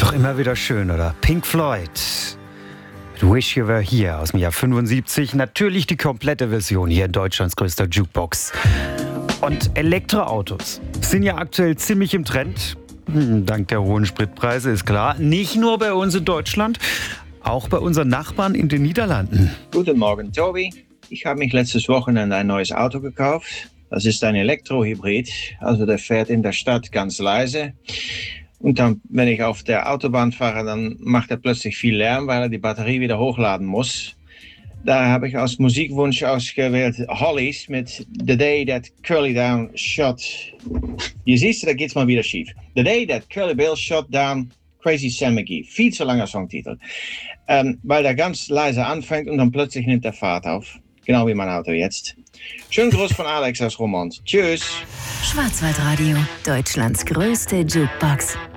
Doch immer wieder schön, oder? Pink Floyd. Wish You Were Here aus dem Jahr 75. Natürlich die komplette Version hier in Deutschlands größter Jukebox. Und Elektroautos sind ja aktuell ziemlich im Trend. Dank der hohen Spritpreise ist klar. Nicht nur bei uns in Deutschland, auch bei unseren Nachbarn in den Niederlanden. Guten Morgen, Tobi. Ich habe mich letztes Wochenende ein neues Auto gekauft. Das ist ein Elektrohybrid. Also der fährt in der Stadt ganz leise. Und dann, wenn ich auf der Autobahn fahre, dann macht er plötzlich viel Lärm, weil er die Batterie wieder hochladen muss. Da habe ich als Musikwunsch ausgewählt Hollies mit The Day That Curly Down Shot. Je siehst, da geht's mal wieder schief. The Day That Curly Bill Shot Down Crazy Sam McGee. Viel zu langer Songtitel. Weil der ganz leise anfängt und dann plötzlich nimmt er Fahrt auf. Genau wie mein Auto jetzt. Schönen Gruß von Alex aus Roermond. Tschüss. Schwarzwaldradio, Deutschlands größte Jukebox.